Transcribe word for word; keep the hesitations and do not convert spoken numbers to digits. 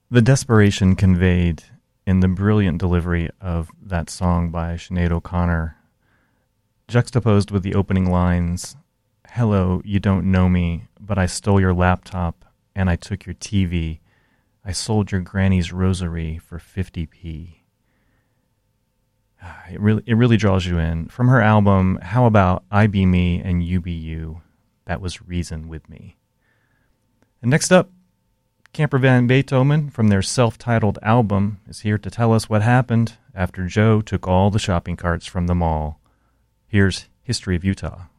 The desperation conveyed in the brilliant delivery of that song by Sinead O'Connor, juxtaposed with the opening lines, "Hello, you don't know me, but I stole your laptop and I took your T V. I sold your granny's rosary for fifty p." It really, it really draws you in. From her album, How About I Be Me and You Be You? That was Reason With Me. And next up, Camper Van Beethoven, from their self-titled album, is here to tell us what happened after Joe took all the shopping carts from the mall. Here's History of Utah.